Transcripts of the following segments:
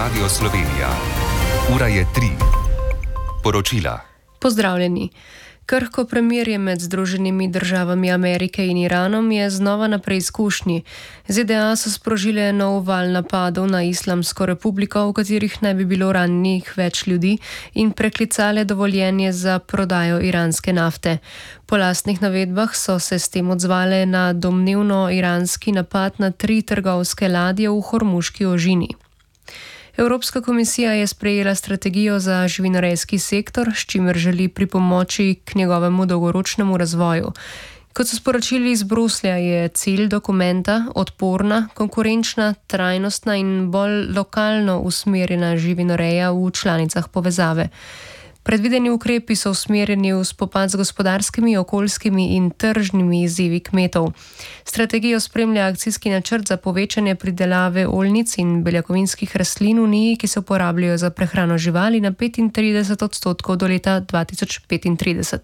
Radio Slovenija. Ura je 3. Poročila. Pozdravljeni. Krhko premirje med Združenimi državami Amerike in Iranom je znova na preizkušnji. ZDA so sprožile nov val napadov na Islamsko republiko, v katerih naj bi bilo ranjenih več ljudi, in preklicale dovoljenje za prodajo iranske nafte. Po lastnih navedbah so se s tem odzvale na domnevno iranski napad na 3 trgovske ladje v Hormuški ožini. Evropska komisija je sprejela strategijo za živinorejski sektor, s čimer želi pripomoči k njegovemu dolgoročnemu razvoju. Kot so sporočili iz Bruslja, je cilj dokumenta odporna, konkurenčna, trajnostna in bolj lokalno usmerjena živinoreja v članicah povezave. Predvideni ukrepi so usmerjeni v spopad z gospodarskimi, okoljskimi in tržnimi izzivi kmetov. Strategijo spremlja akcijski načrt za povečanje pridelave oljnic in beljakovinskih rastlin v Uniji, ki se uporabljajo za prehrano živali, na 35% do leta 2035.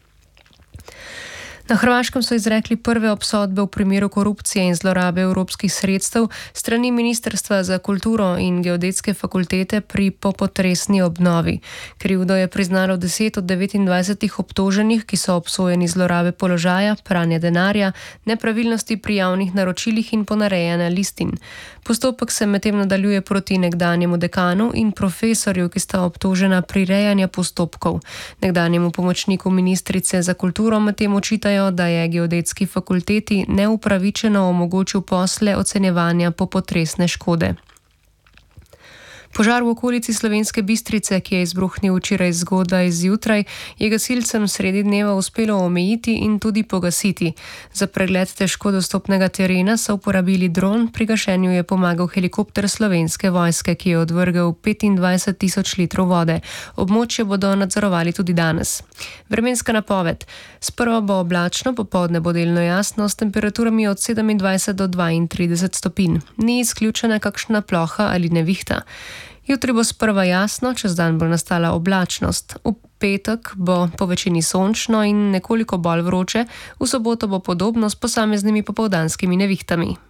Na Hrvaškem so izrekli prve obsodbe v primeru korupcije in zlorabe evropskih sredstev strani Ministrstva za kulturo in Geodetske fakultete pri popotresni obnovi. Krivdo je priznalo 10 od 29 obtoženih, ki so obsojeni zlorabe položaja, pranja denarja, nepravilnosti pri javnih naročilih in ponarejanja listin. Postopek se medtem nadaljuje proti nekdanjemu dekanu in profesorju, ki sta obtožena prirejanja postopkov. Nekdanjemu pomočniku ministrice za kulturo medtem očitajo, da je Geodetski fakulteti neupravičeno omogočil posle ocenjevanja popotresne škode. Požar v okolici Slovenske Bistrice, ki je izbruhnil včeraj zgodaj zjutraj, je gasilcem sredi dneva uspelo omejiti in tudi pogasiti. Za pregled težko dostopnega terena so uporabili dron, pri gašenju je pomagal helikopter Slovenske vojske, ki je odvrgel 25 tisoč litrov vode. Območje bodo nadzorovali tudi danes. Vremenska napoved. Sprva bo oblačno, popoldne bo delno jasno, s temperaturami od 27 do 32 stopinj. Ni izključena kakšna ploha ali nevihta. Jutri bo sprva jasno, čez dan bo nastala oblačnost. V petek bo po večini sončno in nekoliko bolj vroče, v soboto bo podobno s posameznimi popoldanskimi nevihtami.